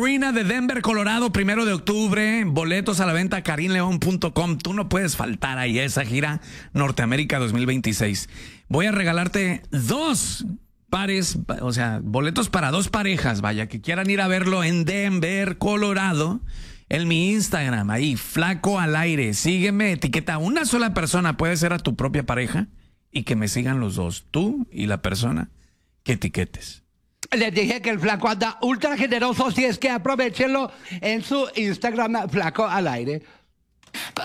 Arena de Denver, Colorado, 1 de octubre. Boletos a la venta, karinleon.com. Tú no puedes faltar ahí a esa gira Norteamérica 2026. Voy a regalarte 2 pares, o sea, boletos para 2 parejas, vaya, que quieran ir a verlo en Denver, Colorado. En mi Instagram, ahí, Flaco al Aire. Sígueme, etiqueta a una sola persona, puede ser a tu propia pareja, y que me sigan los dos, tú y la persona que etiquetes. Les dije que el Flaco anda ultra generoso, si es que aprovechenlo en su Instagram, Flaco al Aire.